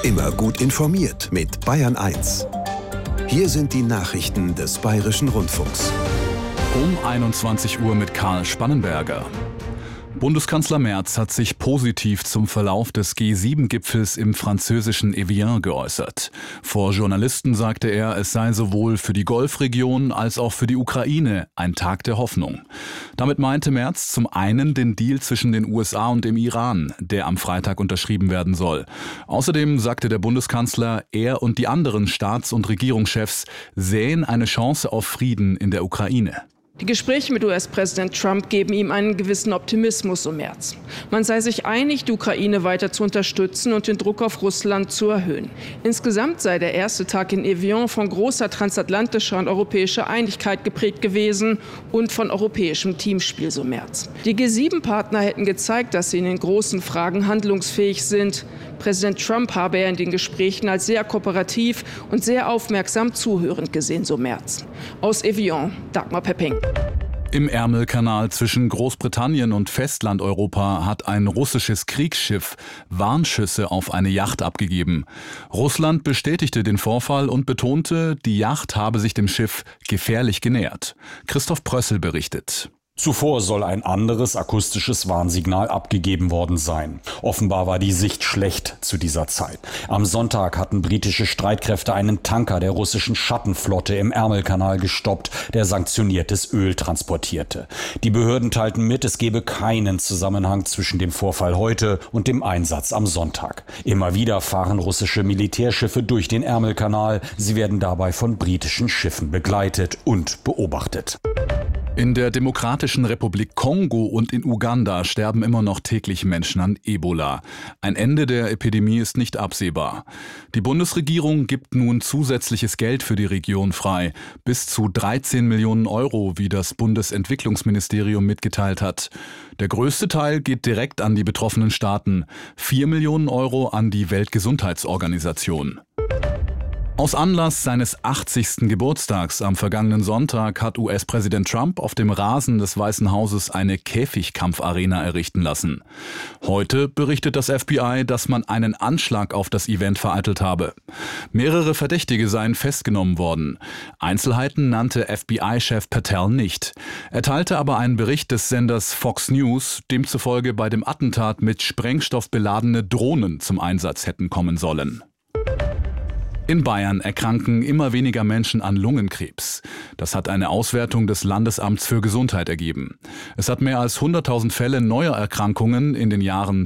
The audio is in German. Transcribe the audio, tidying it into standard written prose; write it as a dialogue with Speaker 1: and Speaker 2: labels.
Speaker 1: Immer gut informiert mit Bayern 1. Hier sind die Nachrichten des Bayerischen Rundfunks.
Speaker 2: Um 21 Uhr mit Karl Spannenberger. Bundeskanzler Merz hat sich positiv zum Verlauf des G7-Gipfels im französischen Evian geäußert. Vor Journalisten sagte er, es sei sowohl für die Golfregion als auch für die Ukraine ein Tag der Hoffnung. Damit meinte Merz zum einen den Deal zwischen den USA und dem Iran, der am Freitag unterschrieben werden soll. Außerdem sagte der Bundeskanzler, er und die anderen Staats- und Regierungschefs sähen eine Chance auf Frieden in der Ukraine.
Speaker 3: Die Gespräche mit US-Präsident Trump geben ihm einen gewissen Optimismus, so Merz. Man sei sich einig, die Ukraine weiter zu unterstützen und den Druck auf Russland zu erhöhen. Insgesamt sei der erste Tag in Evian von großer transatlantischer und europäischer Einigkeit geprägt gewesen und von europäischem Teamspiel, so Merz. Die G7-Partner hätten gezeigt, dass sie in den großen Fragen handlungsfähig sind. Präsident Trump habe er in den Gesprächen als sehr kooperativ und sehr aufmerksam zuhörend gesehen, so Merz. Aus Evian, Dagmar Pepping.
Speaker 2: Im Ärmelkanal zwischen Großbritannien und Festlandeuropa hat ein russisches Kriegsschiff Warnschüsse auf eine Yacht abgegeben. Russland bestätigte den Vorfall und betonte, die Yacht habe sich dem Schiff gefährlich genähert. Christoph Prössel berichtet.
Speaker 4: Zuvor soll ein anderes akustisches Warnsignal abgegeben worden sein. Offenbar war die Sicht schlecht zu dieser Zeit. Am Sonntag hatten britische Streitkräfte einen Tanker der russischen Schattenflotte im Ärmelkanal gestoppt, der sanktioniertes Öl transportierte. Die Behörden teilten mit, es gebe keinen Zusammenhang zwischen dem Vorfall heute und dem Einsatz am Sonntag. Immer wieder fahren russische Militärschiffe durch den Ärmelkanal. Sie werden dabei von britischen Schiffen begleitet und beobachtet.
Speaker 2: In der Demokratischen Republik Kongo und in Uganda sterben immer noch täglich Menschen an Ebola. Ein Ende der Epidemie ist nicht absehbar. Die Bundesregierung gibt nun zusätzliches Geld für die Region frei. Bis zu 13 Millionen Euro, wie das Bundesentwicklungsministerium mitgeteilt hat. Der größte Teil geht direkt an die betroffenen Staaten. 4 Millionen Euro an die Weltgesundheitsorganisation. Aus Anlass seines 80. Geburtstags am vergangenen Sonntag hat US-Präsident Trump auf dem Rasen des Weißen Hauses eine Käfigkampfarena errichten lassen. Heute berichtet das FBI, dass man einen Anschlag auf das Event vereitelt habe. Mehrere Verdächtige seien festgenommen worden. Einzelheiten nannte FBI-Chef Patel nicht. Er teilte aber einen Bericht des Senders Fox News, demzufolge bei dem Attentat mit Sprengstoff beladene Drohnen zum Einsatz hätten kommen sollen. In Bayern erkranken immer weniger Menschen an Lungenkrebs. Das hat eine Auswertung des Landesamts für Gesundheit ergeben. Es hat mehr als 100.000 Fälle neuer Erkrankungen in den Jahren